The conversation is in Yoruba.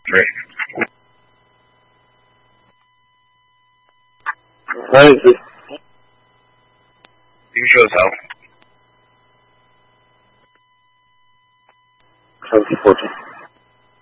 Right. Where is it? You can show us how. 2014.